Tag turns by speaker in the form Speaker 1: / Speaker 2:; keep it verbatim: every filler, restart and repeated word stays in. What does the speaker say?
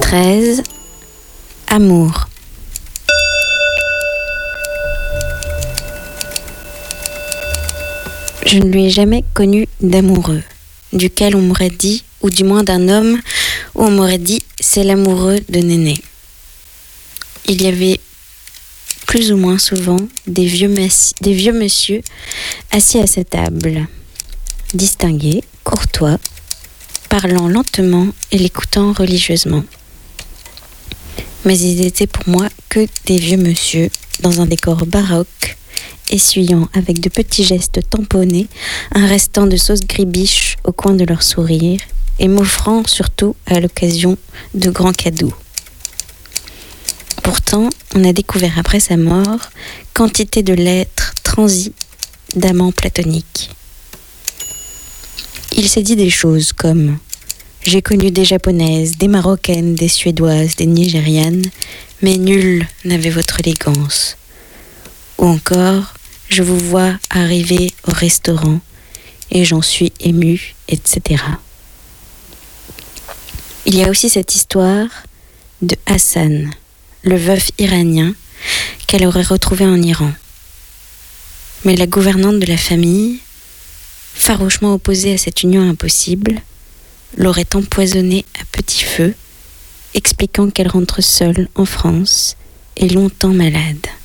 Speaker 1: treize. Amour. Je ne lui ai jamais connu d'amoureux, duquel on m'aurait dit, ou du moins d'un homme, où on m'aurait dit c'est l'amoureux de Néné. Il y avait plus ou moins souvent des vieux, massi- des vieux monsieur assis à sa table, distingués, courtois, parlant lentement et l'écoutant religieusement. Mais ils étaient pour moi que des vieux monsieur dans un décor baroque, essuyant avec de petits gestes tamponnés un restant de sauce gribiche au coin de leur sourire et m'offrant surtout à l'occasion de grands cadeaux. Pourtant, on a découvert après sa mort quantité de lettres transies d'amants platoniques. Il s'est dit des choses comme « J'ai connu des japonaises, des marocaines, des suédoises, des nigérianes, mais nulle n'avait votre élégance. » Ou encore « Je vous vois arriver au restaurant et j'en suis émue, et cetera » Il y a aussi cette histoire de Hassan, le veuf iranien qu'elle aurait retrouvé en Iran. Mais la gouvernante de la famille, farouchement opposée à cette union impossible, l'aurait empoisonnée à petit feu, expliquant qu'elle rentre seule en France et longtemps malade.